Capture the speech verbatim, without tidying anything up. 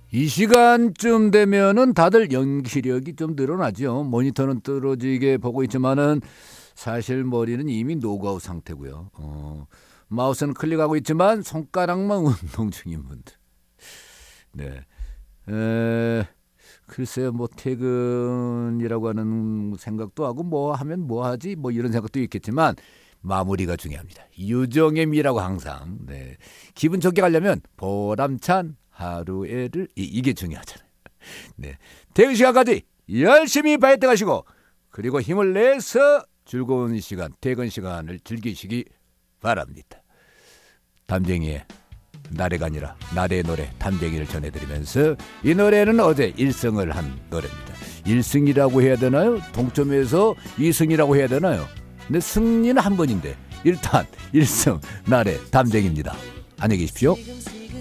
이 시간쯤 되면은 다들 연기력이 좀 늘어나죠. 모니터는 떨어지게 보고 있지만은 사실 머리는 이미 노그아웃 상태고요. 어, 마우스는 클릭하고 있지만 손가락만 운동 중인 분들. 네. 에, 글쎄요, 뭐 퇴근이라고 하는 생각도 하고 뭐 하면 뭐 하지 뭐 이런 생각도 있겠지만 마무리가 중요합니다. 유정엠이라고 항상. 네. 기분 좋게 가려면 보람찬 하루에를 이, 이게 중요하잖아요. 네. 퇴근 시간까지 열심히 파이팅 하시고 그리고 힘을 내서 즐거운 시간, 퇴근 시간을 즐기시기 바랍니다. 담쟁이의 나래가 아니라 나래의 노래 담쟁이를 전해드리면서 이 노래는 어제 일 승을 한 노래입니다. 일 승이라고 해야 되나요? 동점에서 이 승이라고 해야 되나요? 근데 승리는 한 번인데 일단 일 승 나래 담쟁이입니다. 안녕히 계십시오.